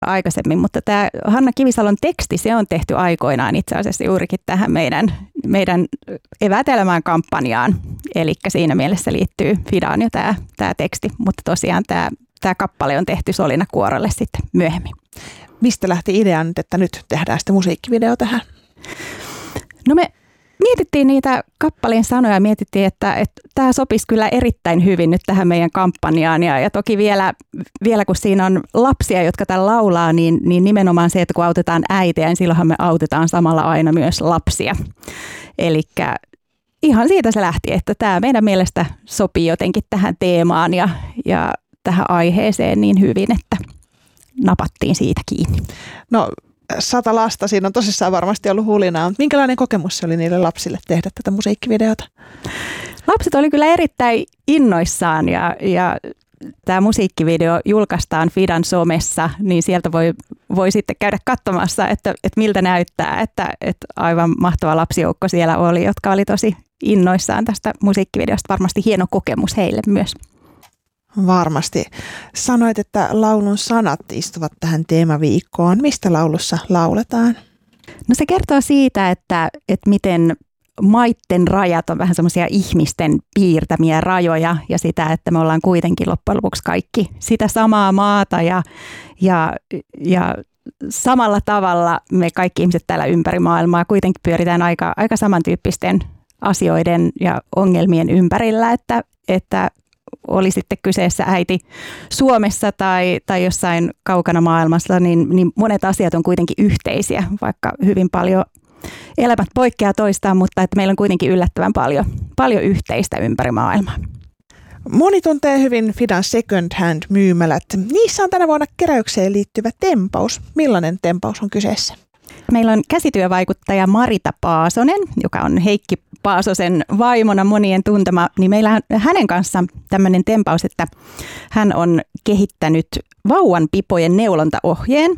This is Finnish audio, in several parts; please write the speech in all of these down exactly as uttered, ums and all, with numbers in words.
aikaisemmin, mutta tämä Hanna Kivisalon teksti, se on tehty aikoinaan itse asiassa juurikin tähän meidän, meidän Eväät elämään -kampanjaan. Eli siinä mielessä liittyy Fidaan jo tämä, tämä teksti, mutta tosiaan tämä, tämä kappale on tehty Solina Kuorolle sitten myöhemmin. Mistä lähti idea nyt, että nyt tehdään sitten musiikkivideo tähän? No me mietittiin niitä kappaleen sanoja ja mietittiin, että, että tämä sopisi kyllä erittäin hyvin nyt tähän meidän kampanjaan. Ja, ja toki vielä, vielä kun siinä on lapsia, jotka tämän laulaa, niin, niin nimenomaan se, että kun autetaan äitiä, niin silloinhan me autetaan samalla aina myös lapsia. Eli ihan siitä se lähti, että tämä meidän mielestä sopii jotenkin tähän teemaan ja, ja tähän aiheeseen niin hyvin, että napattiin siitä kiinni. No sata lasta, siinä on tosissaan varmasti ollut hulinaa, mutta minkälainen kokemus se oli niille lapsille tehdä tätä musiikkivideota? Lapset oli kyllä erittäin innoissaan ja, ja tämä musiikkivideo julkaistaan Fidan somessa, niin sieltä voi, voi sitten käydä katsomassa, että, että miltä näyttää, että, että aivan mahtava lapsijoukko siellä oli, jotka oli tosi innoissaan tästä musiikkivideosta. Varmasti hieno kokemus heille myös. Varmasti. Sanoit, että laulun sanat istuvat tähän teemaviikkoon. Mistä laulussa lauletaan? No se kertoo siitä, että, että miten maitten rajat on vähän semmoisia ihmisten piirtämiä rajoja ja sitä, että me ollaan kuitenkin loppujen lopuksi kaikki sitä samaa maata ja, ja, ja samalla tavalla me kaikki ihmiset täällä ympäri maailmaa kuitenkin pyöritään aika, aika samantyyppisten asioiden ja ongelmien ympärillä, että, että oli sitten kyseessä äiti Suomessa tai, tai jossain kaukana maailmassa, niin, niin monet asiat on kuitenkin yhteisiä, vaikka hyvin paljon elämät poikkeaa toistaan, mutta että meillä on kuitenkin yllättävän paljon, paljon yhteistä ympäri maailmaa. Moni tuntee hyvin Fidan second hand myymälät. Niissä on tänä vuonna keräykseen liittyvä tempaus. Millainen tempaus on kyseessä? Meillä on käsityövaikuttaja Marita Paasonen, joka on Heikki Paasosen vaimona monien tuntema, niin meillä on hänen kanssaan tämmöinen tempaus, että hän on kehittänyt vauvan pipojen neulontaohjeen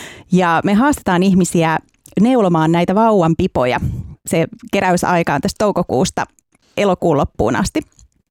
ja me haastetaan ihmisiä neulomaan näitä vauvan pipoja. Se keräysaika on tästä toukokuusta elokuun loppuun asti.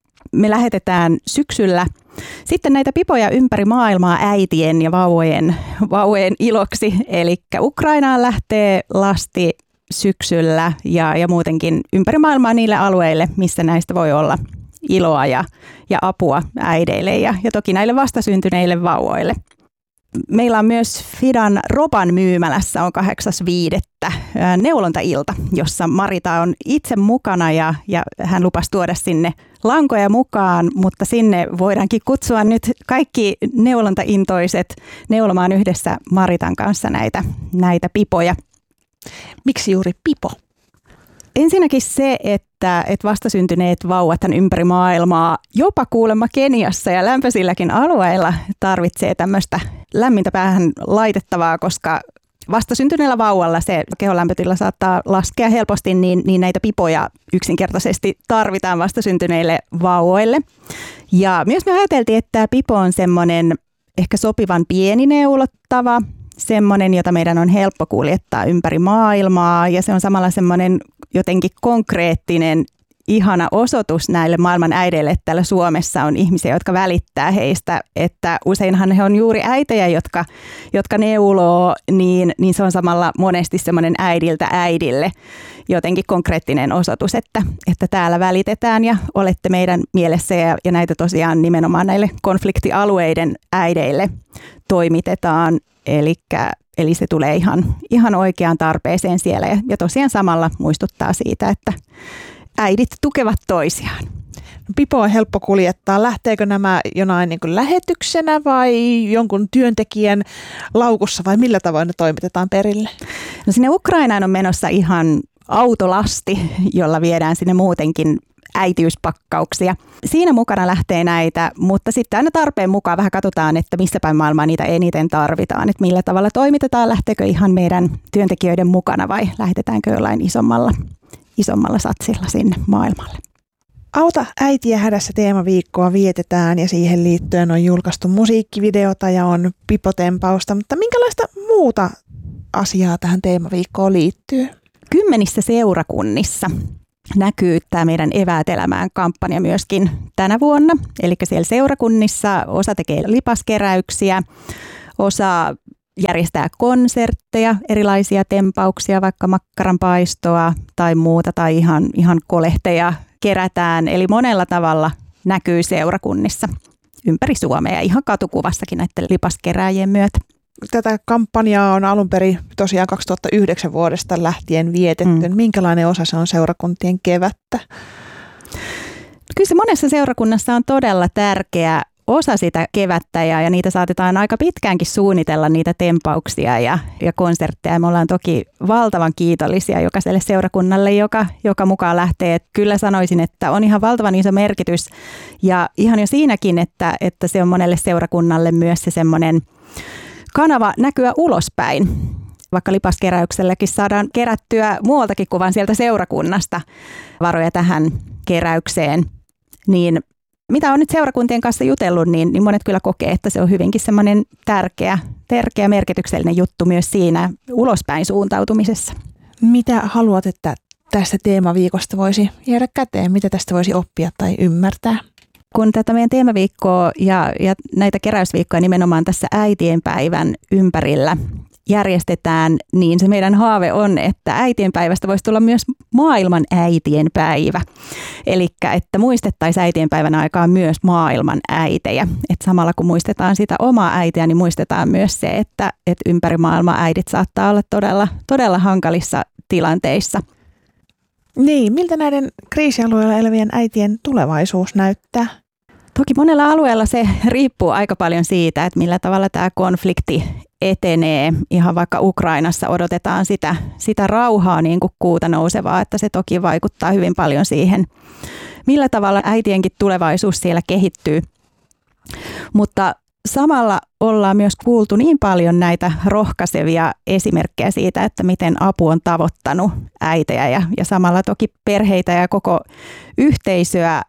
Me lähetetään syksyllä sitten näitä pipoja ympäri maailmaa äitien ja vauvojen, vauvojen iloksi. Eli Ukrainaan lähtee lasti syksyllä ja, ja muutenkin ympäri maailmaa niille alueille, missä näistä voi olla iloa ja, ja apua äideille ja, ja toki näille vastasyntyneille vauvoille. Meillä on myös Fidan Roban myymälässä on kahdeksas viidettä neulontailta, jossa Marita on itse mukana ja, ja hän lupasi tuoda sinne lankoja mukaan, mutta sinne voidaankin kutsua nyt kaikki neulontaintoiset neulomaan yhdessä Maritan kanssa näitä, näitä pipoja. Miksi juuri pipo? Ensinnäkin se, että, että vastasyntyneet vauvathan ympäri maailmaa, jopa kuulemma Keniassa ja lämpöisilläkin alueilla tarvitsee tämmöistä lämmintä päähän laitettavaa, koska vastasyntyneellä vauvalla se kehon lämpötila saattaa laskea helposti, niin, niin näitä pipoja yksinkertaisesti tarvitaan vastasyntyneille vauvoille. Ja myös me ajateltiin, että tämä pipo on semmoinen ehkä sopivan pieni neulottava, semmoinen, jota meidän on helppo kuljettaa ympäri maailmaa ja se on samalla semmoinen jotenkin konkreettinen, ihana osoitus näille maailman äideille, että täällä Suomessa on ihmisiä, jotka välittää heistä, että useinhan he on juuri äitejä, jotka, jotka neuloo, niin, niin se on samalla monesti semmoinen äidiltä äidille jotenkin konkreettinen osoitus, että, että täällä välitetään ja olette meidän mielessä ja, ja näitä tosiaan nimenomaan näille konfliktialueiden äideille toimitetaan, elikkä Eli se tulee ihan, ihan oikeaan tarpeeseen siellä ja, ja tosiaan samalla muistuttaa siitä, että äidit tukevat toisiaan. Pipo on helppo kuljettaa. Lähteekö nämä jonain niin kuin lähetyksenä vai jonkun työntekijän laukussa vai millä tavoin ne toimitetaan perille? No sinne Ukrainaan on menossa ihan autolasti, jolla viedään sinne muutenkin äitiyspakkauksia. Siinä mukana lähtee näitä, mutta sitten aina tarpeen mukaan vähän katsotaan, että missä päin maailmaa niitä eniten tarvitaan, että millä tavalla toimitetaan, lähteekö ihan meidän työntekijöiden mukana vai lähetetäänkö jollain isommalla, isommalla satsilla sinne maailmalle. Auta äitiä hädässä -teemaviikkoa vietetään ja siihen liittyen on julkaistu musiikkivideota ja on pipotempausta, mutta minkälaista muuta asiaa tähän teemaviikkoon liittyy? Kymmenissä seurakunnissa näkyy tämä meidän Eväät elämään -kampanja myöskin tänä vuonna. Eli siellä seurakunnissa osa tekee lipaskeräyksiä, osa järjestää konsertteja, erilaisia tempauksia, vaikka makkaranpaistoa tai muuta, tai ihan, ihan kolehteja kerätään. Eli monella tavalla näkyy seurakunnissa ympäri Suomea ja ihan katukuvassakin näiden lipaskeräjien myötä. Tätä kampanjaa on alun perin tosiaan kaksituhattayhdeksän vuodesta lähtien vietetty. Mm. Minkälainen osa se on seurakuntien kevättä? Kyllä se monessa seurakunnassa on todella tärkeä osa sitä kevättä ja, ja niitä saatetaan aika pitkäänkin suunnitella niitä tempauksia ja, ja konsertteja. Me ollaan toki valtavan kiitollisia jokaiselle seurakunnalle, joka, joka mukaan lähtee. Et kyllä sanoisin, että on ihan valtavan iso merkitys ja ihan jo siinäkin, että, että se on monelle seurakunnalle myös se semmoinen kanava näkyä ulospäin. Vaikka lipaskeräykselläkin saadaan kerättyä muualtakin kuin vain sieltä seurakunnasta varoja tähän keräykseen, niin mitä on nyt seurakuntien kanssa jutellut, niin, niin monet kyllä kokee, että se on hyvinkin semmoinen tärkeä, tärkeä merkityksellinen juttu myös siinä ulospäin suuntautumisessa. Mitä haluat, että tästä teemaviikosta voisi jäädä käteen? Mitä tästä voisi oppia tai ymmärtää? Kun tätä meidän teemaviikkoa ja, ja näitä keräysviikkoja nimenomaan tässä äitienpäivän ympärillä järjestetään, niin se meidän haave on, että äitienpäivästä voisi tulla myös maailman äitien päivä. Eli että muistettaisiin äitienpäivän aikaan myös maailman äitejä. Et samalla kun muistetaan sitä omaa äitiä, niin muistetaan myös se, että, että ympäri maailmaa äidit saattaa olla todella, todella hankalissa tilanteissa. Niin, miltä näiden kriisialueilla elävien äitien tulevaisuus näyttää? Toki monella alueella se riippuu aika paljon siitä, että millä tavalla tämä konflikti etenee. Ihan vaikka Ukrainassa odotetaan sitä, sitä rauhaa niin kuin kuuta nousevaa, että se toki vaikuttaa hyvin paljon siihen, millä tavalla äitienkin tulevaisuus siellä kehittyy. Mutta samalla ollaan myös kuultu niin paljon näitä rohkaisevia esimerkkejä siitä, että miten apu on tavoittanut äitejä ja, ja samalla toki perheitä ja koko yhteisöä,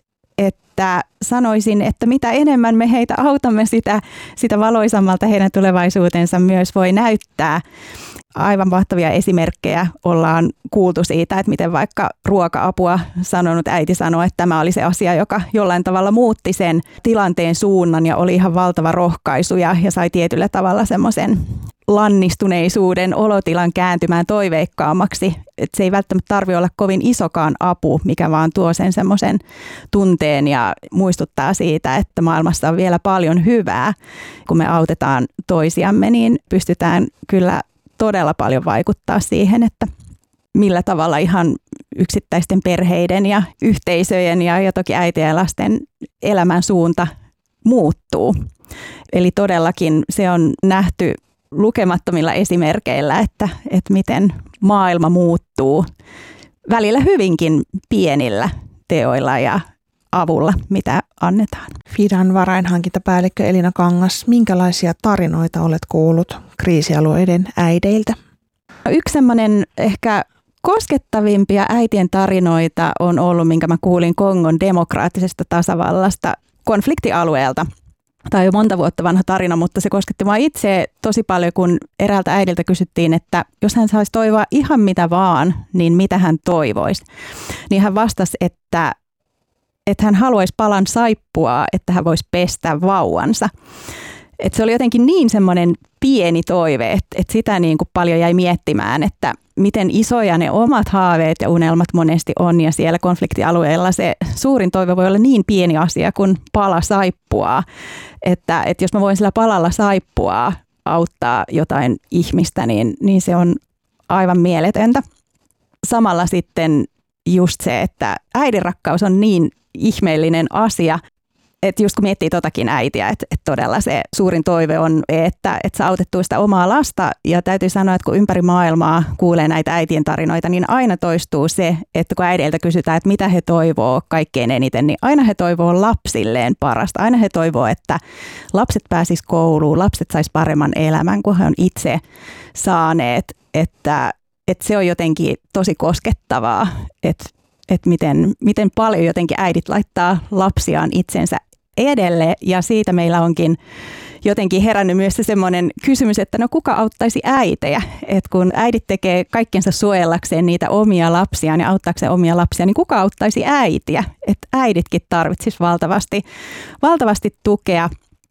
että sanoisin, että mitä enemmän me heitä autamme, sitä, sitä valoisammalta heidän tulevaisuutensa myös voi näyttää. Aivan mahtavia esimerkkejä ollaan kuultu siitä, että miten vaikka ruoka-apua sanonut äiti sanoi, että tämä oli se asia, joka jollain tavalla muutti sen tilanteen suunnan ja oli ihan valtava rohkaisu ja, ja sai tietyllä tavalla semmoisen lannistuneisuuden olotilan kääntymään toiveikkaammaksi. Et se ei välttämättä tarvitse olla kovin isokaan apu, mikä vaan tuo sen semmoisen tunteen ja muistuttaa siitä, että maailmassa on vielä paljon hyvää. Kun me autetaan toisiamme, niin pystytään kyllä todella paljon vaikuttaa siihen, että millä tavalla ihan yksittäisten perheiden ja yhteisöjen ja, ja toki äitien ja lasten elämän suunta muuttuu. Eli todellakin se on nähty lukemattomilla esimerkeillä, että, että miten maailma muuttuu välillä hyvinkin pienillä teoilla ja avulla, mitä annetaan. Fidan varainhankintapäällikkö Elina Kangas, minkälaisia tarinoita olet kuullut kriisialueiden äideiltä? Yksi semmoinen ehkä koskettavimpia äitien tarinoita on ollut, minkä mä kuulin Kongon demokraattisesta tasavallasta konfliktialueelta. Tämä on jo monta vuotta vanha tarina, mutta se kosketti mua itse tosi paljon, kun eräältä äidiltä kysyttiin, että jos hän saisi toivoa ihan mitä vaan, niin mitä hän toivoisi. Niin hän vastasi, että, että hän haluaisi palan saippua, että hän voisi pestä vauvansa. Että se oli jotenkin niin semmoinen pieni toive, että, että sitä niin kuin paljon jäi miettimään, että miten isoja ne omat haaveet ja unelmat monesti on. Ja siellä konfliktialueella se suurin toive voi olla niin pieni asia kuin pala saippua. Että, että jos mä voin sillä palalla saippua auttaa jotain ihmistä, niin, niin se on aivan mieletöntä. Samalla sitten just se, että äidinrakkaus on niin ihmeellinen asia, että just kun miettii totakin äitiä, että, että todella se suurin toive on, että, että saa autettua sitä omaa lasta. Ja täytyy sanoa, että kun ympäri maailmaa kuulee näitä äitien tarinoita, niin aina toistuu se, että kun äideiltä kysytään, että mitä he toivoo kaikkein eniten, niin aina he toivoo lapsilleen parasta. Aina he toivoo, että lapset pääsis kouluun, lapset sais paremman elämän kuin he on itse saaneet. Että, että se on jotenkin tosi koskettavaa, että, että miten, miten paljon jotenkin äidit laittaa lapsiaan itsensä edelle, ja siitä meillä onkin jotenkin herännyt myös se semmoinen kysymys, että no kuka auttaisi äitejä? Et kun äidit tekee kaikkensa suojellakseen niitä omia lapsiaan ja auttaakseen omia lapsia, niin kuka auttaisi äitiä? Et äiditkin tarvitsisi valtavasti, valtavasti tukea.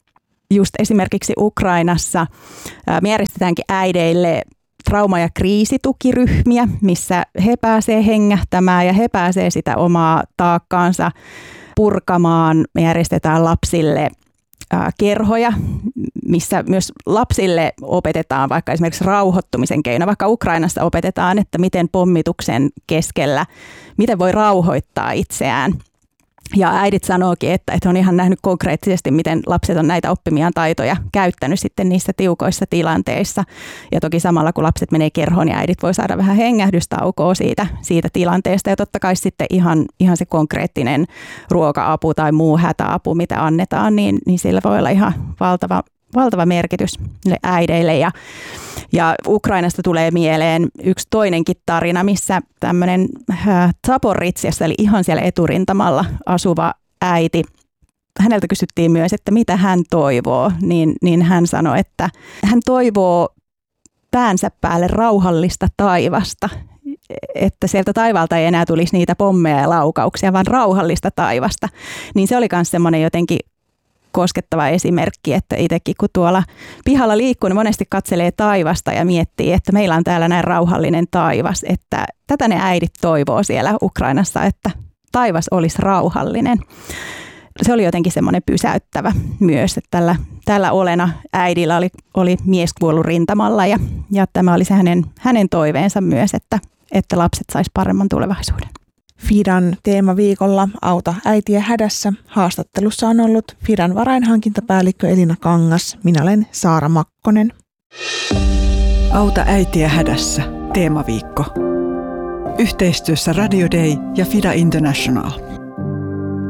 just esimerkiksi Ukrainassa me järjestetäänkin äideille trauma- ja kriisitukiryhmiä, missä he pääsee hengähtämään ja he pääsee sitä omaa taakkaansa purkamaan. Me järjestetään lapsille kerhoja, missä myös lapsille opetetaan vaikka esimerkiksi rauhoittumisen keino. Vaikka Ukrainassa opetetaan, että miten pommituksen keskellä, miten voi rauhoittaa itseään. Ja äidit sanookin, että, että on ihan nähnyt konkreettisesti, miten lapset on näitä oppimiaan taitoja käyttänyt sitten niissä tiukoissa tilanteissa. Ja toki samalla kun lapset menee kerhoon, niin äidit voi saada vähän hengähdystaukoa siitä, siitä tilanteesta. Ja totta kai sitten ihan, ihan se konkreettinen ruoka-apu tai muu hätäapu, mitä annetaan, niin, niin sillä voi olla ihan valtava, valtava merkitys äideille. Ja, ja Ukrainasta tulee mieleen yksi toinenkin tarina, missä tämmöinen Zaporizjassa, eli ihan siellä eturintamalla asuva äiti, häneltä kysyttiin myös, että mitä hän toivoo, niin, niin hän sanoi, että hän toivoo päänsä päälle rauhallista taivasta, että sieltä taivaalta ei enää tulisi niitä pommeja ja laukauksia, vaan rauhallista taivasta. Niin se oli myös semmoinen jotenkin koskettava esimerkki, että itsekin kun tuolla pihalla liikkuu, niin monesti katselee taivasta ja miettii, että meillä on täällä näin rauhallinen taivas, että tätä ne äidit toivoo siellä Ukrainassa, että taivas olisi rauhallinen. Se oli jotenkin semmoinen pysäyttävä myös, että tällä, tällä Olena äidillä oli, oli mies kuollut rintamalla ja, ja tämä oli se hänen, hänen toiveensa myös, että, että lapset sais paremman tulevaisuuden. Fidan teemaviikolla Auta äitiä hädässä haastattelussa on ollut Fidan varainhankintapäällikkö Elina Kangas. Minä olen Saara Makkonen. Auta äitiä hädässä. Teemaviikko. Yhteistyössä Radio Day ja Fida International.